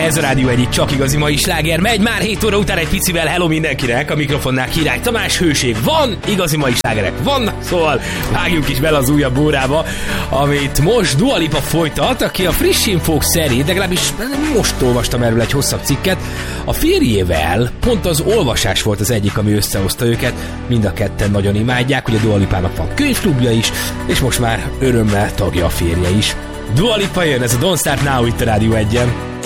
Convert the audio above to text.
Ez a Rádió egyik csak igazi mai sláger. Megy már 7 óra után egy picivel. Hello mindenkinek, a mikrofonnál Király Tamás. Hőség van, igazi mai slágerek vannak, szóval vágjunk is bele az újabb órába, amit most Dua Lipa folytat, aki a friss infók szerint, legalábbis most olvastam erről egy hosszabb cikket, a férjével pont az olvasás volt az egyik, ami összehozta őket. Mind a ketten nagyon imádják, ugye Dua Lipának van könyvklubja is, és most már örömmel tagja a férje is. Dua Lipa jön, ez a Don't Start Now itt a Rádió 1-en.